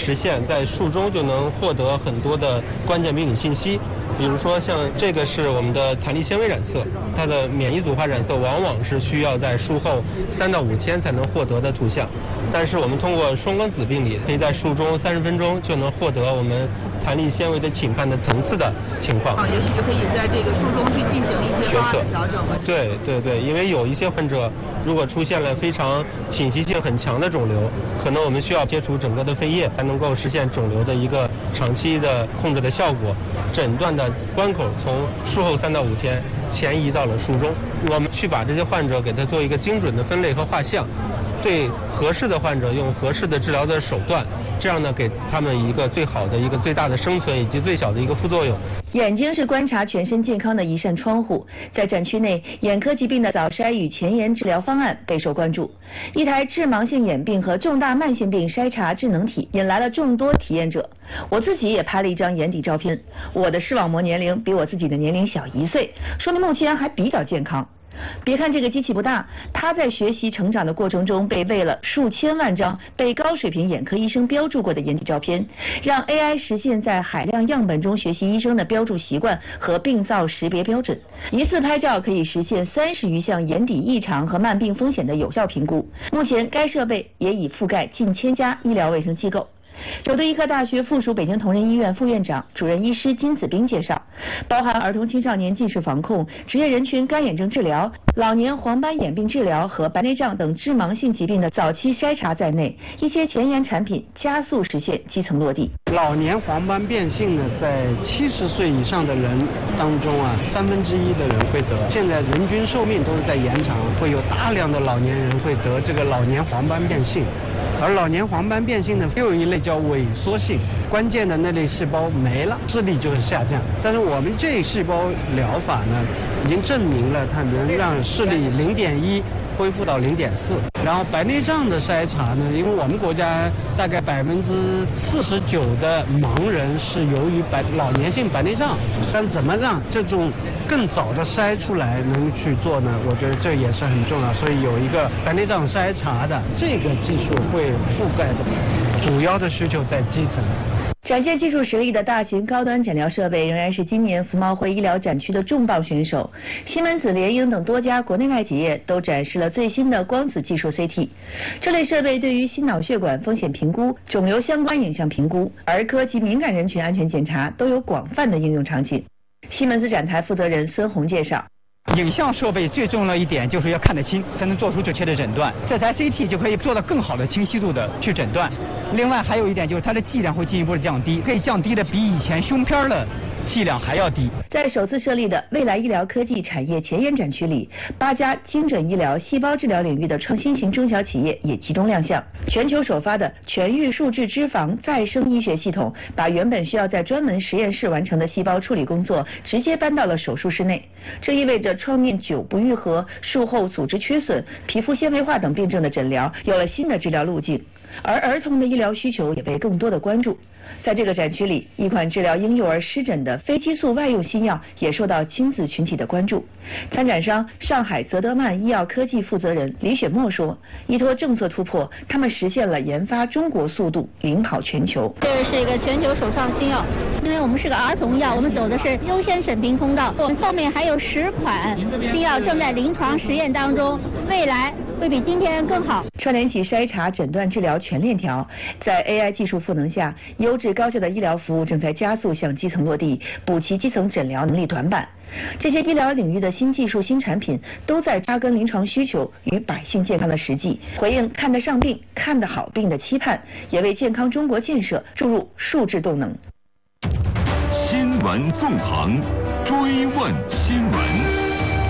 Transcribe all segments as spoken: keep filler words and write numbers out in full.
实现在术中就能获得很多的关键病理信息。比如说像这个是我们的弹力纤维染色，它的免疫组化染色往往是需要在术后三到五天才能获得的图像，但是我们通过双光子病理，可以在术中三十分钟就能获得我们弹力纤维的侵犯的层次的情况。 啊，也许就可以在这个术中去进行一些方案的调整。 对对对，因为有一些患者如果出现了非常侵袭性很强的肿瘤，可能我们需要切除整个的肺叶才能够实现肿瘤的一个长期的控制的效果。诊断的关口从术后三到五天前移到了术中，我们去把这些患者给他做一个精准的分类和画像，对合适的患者用合适的治疗的手段，这样呢给他们一个最好的一个最大的生存以及最小的一个副作用。 眼睛是观察全身健康的一扇窗户，在展区内，眼科疾病的早筛与前沿治疗方案备受关注。一台致盲性眼病和重大慢性病筛查智能体引来了众多体验者。我自己也拍了一张眼底照片，我的视网膜年龄比我自己的年龄小一岁，说明目前还比较健康。别看这个机器不大，它在学习成长的过程中被喂了数千万张被高水平眼科医生标注过的眼底照片，让 A I 实现在海量样本中学习医生的标注习惯和病灶识别标准。一次拍照可以实现三十余项眼底异常和慢病风险的有效评估。目前该设备也已覆盖近千家医疗卫生机构。首都医科大学附属北京同仁医院副院长、主任医师金子斌介绍，包含儿童青少年近视防控、职业人群干眼症治疗、老年黄斑眼病治疗和白内障等致盲性疾病的早期筛查在内，一些前沿产品加速实现基层落地。 老年黄斑变性呢，在七十岁以上的人当中啊，三分之一的人会得。现在人均寿命都是在延长，会有大量的老年人会得这个老年黄斑变性。而老年黄斑变性呢，又有一类叫萎缩性，关键的那类细胞没了，视力就是下降。但是我们这细胞疗法呢，已经证明了它能让视力零点一恢复到零点四。然后白内障的筛查呢，因为我们国家大概百分之四十九的盲人是由于白老年性白内障，但怎么让这种更早的筛出来能去做呢？我觉得这也是很重要。所以有一个白内障筛查的这个技术会覆盖的主要的需求在基层。 展现技术实力的大型高端诊疗设备仍然是今年福茂会医疗展区的重磅选手。西门子、联英等多家国内外企业都展示了最新的光子技术 C T。这类设备对于心脑血管风险评估、肿瘤相关影像评估、儿科及敏感人群安全检查都有广泛的应用场景。西门子展台负责人孙红介绍。 影像设备最重要一点就是要看得清，才能做出准确的诊断。这台 C T 就可以做到更好的清晰度的去诊断。另外还有一点就是它的剂量会进一步的降低，可以降低的比以前胸片的剂量还要低。在首次设立的未来医疗科技产业前沿展区里，八家精准医疗、细胞治疗领域的创新型中小企业也集中亮相。全球首发的全域数质脂肪再生医学系统，把原本需要在专门实验室完成的细胞处理工作，直接搬到了手术室内。这意味着创面久不愈合、术后组织缺损、皮肤纤维化等病症的诊疗有了新的治疗路径。而儿童的医疗需求也被更多的关注。在这个展区里，一款治疗婴幼儿湿疹的非激素外用新药也受到亲子群体的关注。参展商上海泽德曼医药科技负责人李雪墨说，依托政策突破，他们实现了研发中国速度领跑全球。 这是一个全球首创新药，因为我们是个儿童药，我们走的是优先审评通道。我们后面还有十款新药正在临床实验当中，未来会比今天更好。 串联起筛查、诊断、治疗全链条，在 A I 技术赋能下，优质高效的医疗服务正在加速向基层落地，补齐基层诊疗能力短板。这些医疗领域的新技术、新产品，都在扎根临床需求与百姓健康的实际，回应看得上病、看得好病的期盼，也为健康中国建设注入数质动能。 新闻纵横，追问新闻。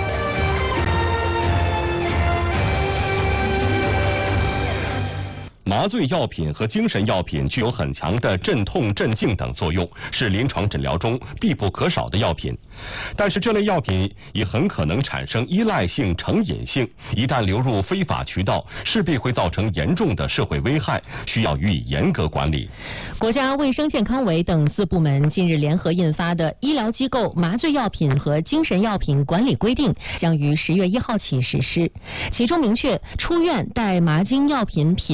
麻醉药品和精神药品具有很强的镇痛、镇静等作用，是临床诊疗中必不可少的药品。但是这类药品也很可能产生依赖性、成瘾性，一旦流入非法渠道，势必会造成严重的社会危害，需要予以严格管理。 国家卫生健康委等四部门近日联合印发的《医疗机构麻醉药品和精神药品管理规定》将于十月一号起实施，其中明确出院带麻精药品品种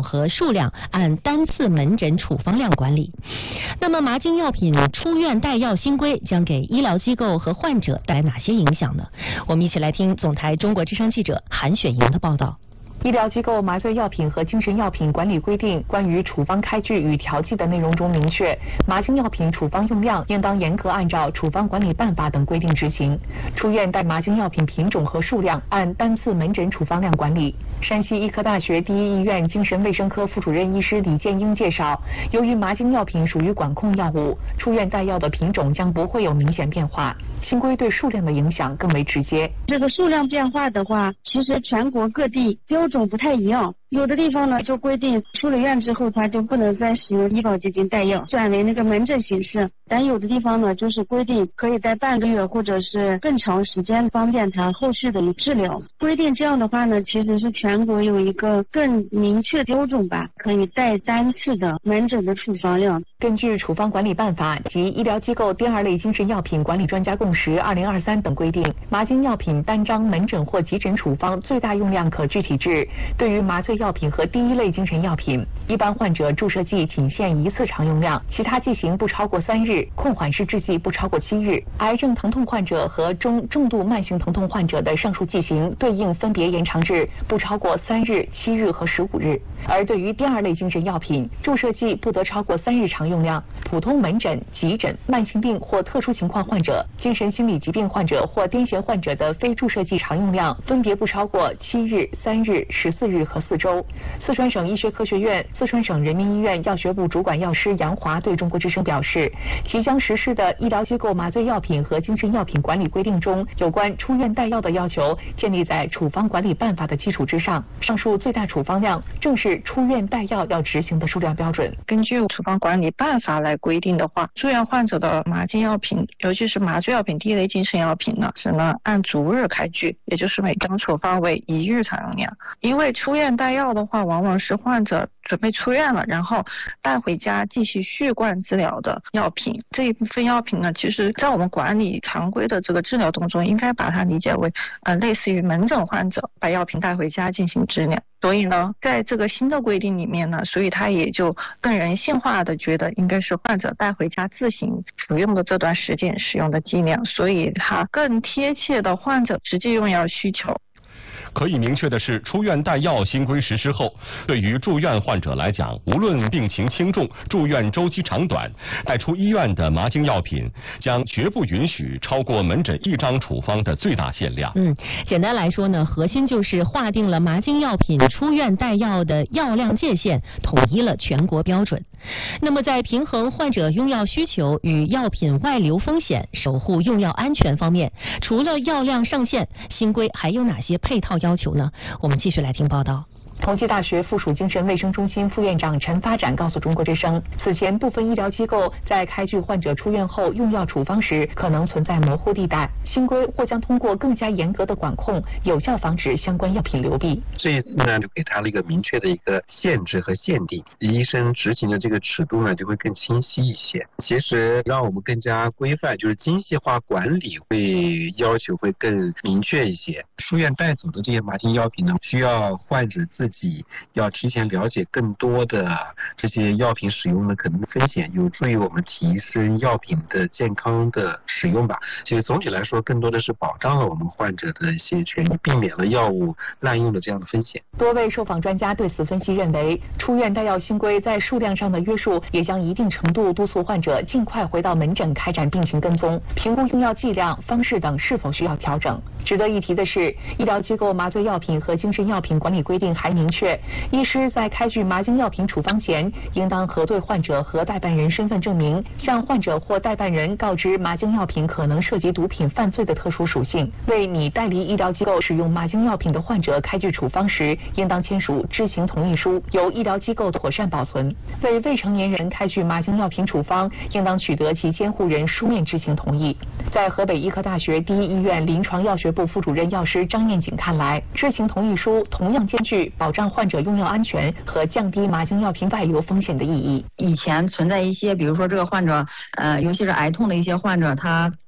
种和数量按单次门诊处方量管理。那么麻精药品出院带药新规将给医疗机构和患者带来哪些影响呢？我们一起来听总台中国之声记者韩雪莹的报道。 医疗机构麻醉药品和精神药品管理规定关于处方开具与调剂的内容中明确，麻精药品处方用量应当严格按照处方管理办法等规定执行。出院带麻精药品品种和数量按单次门诊处方量管理。山西医科大学第一医院精神卫生科副主任医师李建英介绍，由于麻精药品属于管控药物，出院带药的品种将不会有明显变化。新规对数量的影响更为直接。 这个数量变化的话，其实全国各地标准不太一样。有的地方呢就规定出了院之后他就不能再使用医保基金带药，转为那个门诊形式，但有的地方呢就是规定可以带半个月或者是更长时间，方便他后续的治疗。规定这样的话呢，其实是全国有一个更明确标准吧，可以带单次的门诊的处方量。 根据处方管理办法及医疗机构第二类精神药品管理专家共识二零二三等规定，麻精药品单张门诊或急诊处方最大用量可具体至，对于麻醉药品和第一类精神药品，一般患者注射剂仅限一次常用量，其他剂型不超过三日，控缓式制剂不超过七日。癌症疼痛患者和中重度慢性疼痛患者的上述剂型对应分别延长至不超过三日、七日和十五日。而对于第二类精神药品，注射剂不得超过三日常用量，普通门诊、急诊、慢性病或特殊情况患者、精神心理疾病患者或癫痫患者的非注射剂常用量分别不超过七日、三日、十四日和四周。四川省医学科学院、四川省人民医院药学部主管药师杨华对中国之声表示，即将实施的医疗机构麻醉药品和精神药品管理规定中，有关出院带药的要求建立在处方管理办法的基础之上，上述最大处方量正是出院带药要执行的数量标准。 根据处方管理办法来规定的话，住院患者的麻精药品，尤其是麻醉药品第一类精神药品呢，只能按逐日开具，也就是每张处方为一日常用量。因为出院带药的话，往往是患者准备出院了，然后带回家继续续灌治疗的药品。这一部分药品呢，其实在我们管理常规的这个治疗当中，应该把它理解为呃类似于门诊患者把药品带回家进行治疗。所以呢，在这个新的规定里面呢，所以它也就更人性化的觉得应该是患者带回家自行服用的这段时间使用的剂量，所以它更贴切的患者实际用药需求。 可以明确的是，出院带药新规实施后，对于住院患者来讲，无论病情轻重、住院周期长短，带出医院的麻精药品将绝不允许超过门诊一张处方的最大限量。 嗯，简单来说呢，核心就是划定了麻精药品出院带药的药量界限，统一了全国标准。那么在平衡患者用药需求与药品外流风险、守护用药安全方面，除了药量上限，新规还有哪些配套要求呢？我们继续来听报道。 同济大学附属精神卫生中心副院长陈发展告诉中国之声，此前部分医疗机构在开具患者出院后用药处方时可能存在模糊地带，新规或将通过更加严格的管控，有效防止相关药品流弊。 这一次呢，就给他了一个明确的一个限制和限定，医生执行的这个尺度呢就会更清晰一些。其实让我们更加规范，就是精细化管理会要求会更明确一些。出院带走的这些麻精药品呢，需要患者自己自己要提前了解更多的这些药品使用的可能风险，有助于我们提升药品的健康的使用吧。其实总体来说，更多的是保障了我们患者的一些权利，避免了药物滥用的这样的风险。 多位受访专家对此分析认为，出院带药新规在数量上的约束，也将一定程度督促患者尽快回到门诊开展病情跟踪，评估用药剂量、方式等是否需要调整。值得一提的是，医疗机构麻醉药品和精神药品管理规定还明确，医师在开具麻精药品处方前，应当核对患者和代办人身份证明，向患者或代办人告知麻精药品可能涉及毒品犯罪的特殊属性。为拟代理医疗机构使用麻精药品的患者开具处方时，应当签署知情同意书，由医疗机构妥善保存。为未成年人开具麻精药品处方，应当取得其监护人书面知情同意。在河北医科大学第一医院临床药学部副主任药师张念景看来，知情同意书同样兼具保障患者用药安全和降低麻精药品外流风险的意义。 以前存在一些，比如说这个患者，呃，尤其是癌痛的一些患者，他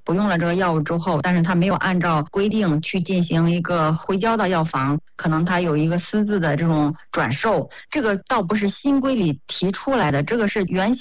不用了这个药物之后，但是他没有按照规定去进行一个回交到药房，可能他有一个私自的这种转售，这个倒不是新规里提出来的，这个是原先